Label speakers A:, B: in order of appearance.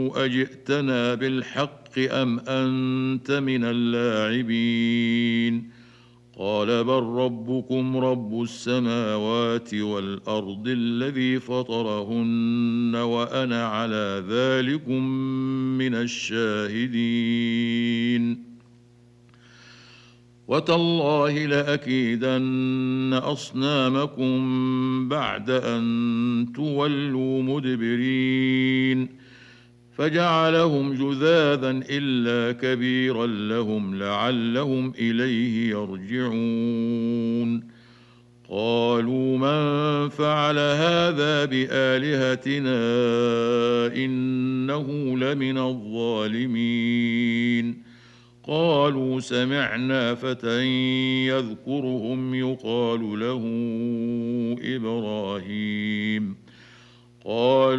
A: أجئتنا بالحق أم أنت من اللاعبين قال بل ربكم رب السماوات والأرض الذي فطرهن وأنا على ذلكم من الشاهدين وتالله لأكيدن أصنامكم بعد أن تولوا مدبرين فجعلهم جذاذا إلا كبيرا لهم لعلهم إليه يرجعون قالوا من فعل هذا بآلهتنا إنه لمن الظالمين قالوا سمعنا فتى يذكرهم يقال له إبراهيم قالوا